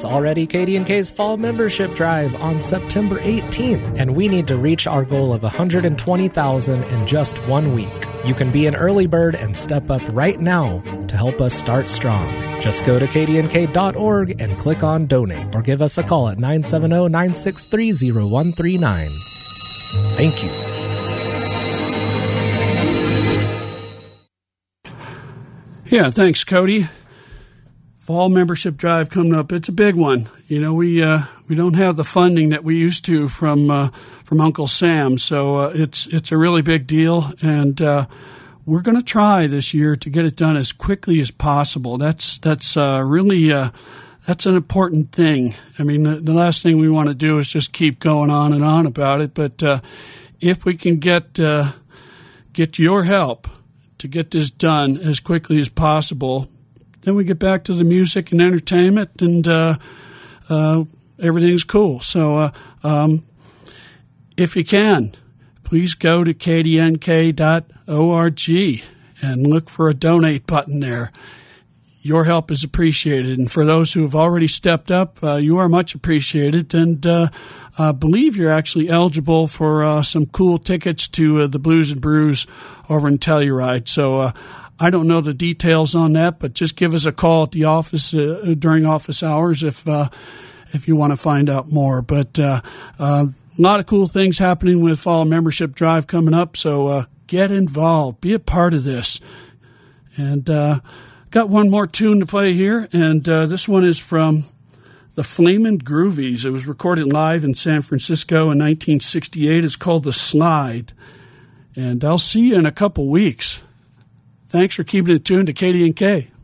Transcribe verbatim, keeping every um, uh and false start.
already K D and K's Fall Membership Drive on September eighteenth, and we need to reach our goal of one hundred twenty thousand in just one week. You can be an early bird and step up right now to help us start strong. Just go to K D N K dot org and click on Donate, or give us a call at nine seven zero, nine six three, zero one three nine. Thank you. Yeah, thanks, Cody. Fall membership drive coming up. It's a big one. You know, we uh, we don't have the funding that we used to from uh, from Uncle Sam, so uh, it's it's a really big deal, and uh, we're going to try this year to get it done as quickly as possible. That's that's uh, really uh, that's an important thing. I mean, the, the last thing we want to do is just keep going on and on about it. But uh, if we can get uh, get your help to get this done as quickly as possible, then we get back to the music and entertainment, and uh, uh, everything's cool. So uh, um, if you can, please go to K D N K dot org and look for a donate button there. Your help is appreciated. And for those who have already stepped up, uh, you are much appreciated. And uh, I believe you're actually eligible for uh, some cool tickets to uh, the Blues and Brews over in Telluride. So uh, I don't know the details on that, but just give us a call at the office uh, during office hours if uh, if you want to find out more. But uh, uh, a lot of cool things happening with Fall Membership Drive coming up. So uh, get involved. Be a part of this. And uh got one more tune to play here, and uh, this one is from the Flamin' Groovies. It was recorded live in San Francisco in nineteen sixty-eight. It's called The Slide, and I'll see you in a couple weeks. Thanks for keeping it tuned to K D N K.